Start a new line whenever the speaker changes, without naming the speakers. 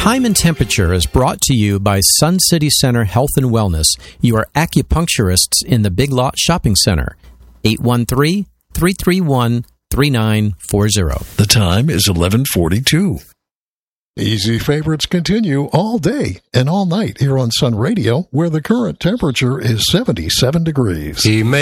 Time and Temperature is brought to you by Sun City Center Health and Wellness, your acupuncturists in the Big Lot Shopping Center. 813-331-3940.
The time is 11:42.
Easy favorites continue all day and all night here on Sun Radio, where the current temperature is 77 degrees.
He may